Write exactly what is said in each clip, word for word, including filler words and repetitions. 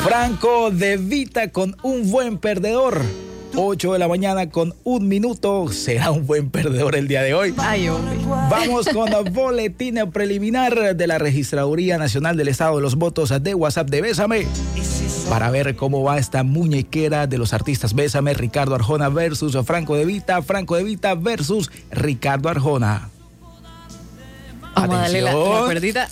Franco De Vita con Un Buen Perdedor. ocho de la mañana con un minuto. Será un buen perdedor el día de hoy. Ay, hombre. Vamos con el boletín preliminar de la Registraduría Nacional del Estado de los Votos de WhatsApp de Bésame, para ver cómo va esta muñequera de los artistas Bésame. Ricardo Arjona versus Franco De Vita. Franco De Vita versus Ricardo Arjona. Vamos a darle la, la cuerdita.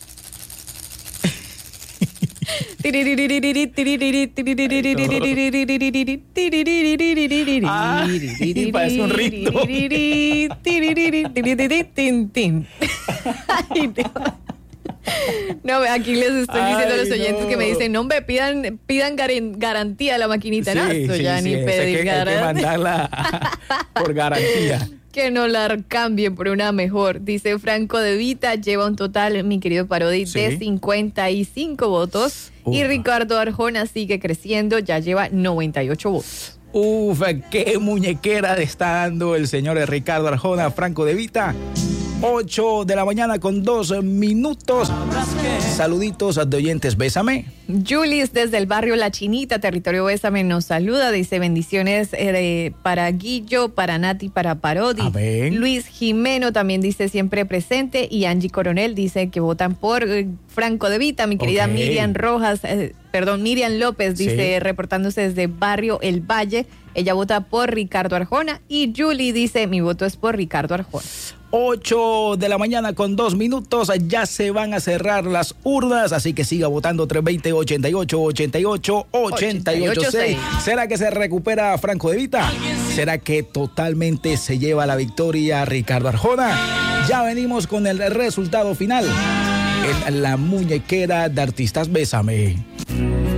Ay, parece un rito. No, aquí les estoy diciendo Ay, a los oyentes no. que me dicen, no, hombre, pidan, pidan gar- garantía a la maquinita. No, Sí, eso sí, ya sí, ni eso hay pedir que, hay que garantía. mandarla por garantía. Que no la cambien por una mejor. Dice Franco De Vita, lleva un total, mi querido Parodi, Sí. de cincuenta y cinco votos. Uf. Y Ricardo Arjona sigue creciendo, ya lleva noventa y ocho votos. Uf, qué muñequera le está dando el señor Ricardo Arjona, Franco De Vita. ocho de la mañana con dos minutos. Saluditos de oyentes, Bésame. Julis desde el barrio La Chinita, territorio Bésame, nos saluda. Dice bendiciones eh, para Guillo, para Nati, para Parodi. Amén. Luis Jimeno también dice siempre presente. Y Angie Coronel dice que votan por eh, Franco De Vita. Mi querida Ok. Miriam Rojas, eh, perdón, Miriam López dice, Sí. reportándose desde barrio El Valle. Ella vota por Ricardo Arjona. Y Julie dice, mi voto es por Ricardo Arjona. ocho de la mañana con dos minutos. Ya se van a cerrar las urnas, así que siga votando. Tres veinte, ochenta y ocho, ochenta y ocho, ochenta y ocho, seis. ¿Será que se recupera Franco De Vita? ¿Será que totalmente se lleva la victoria Ricardo Arjona? Ya venimos con el resultado final en la muñequera de artistas Bésame.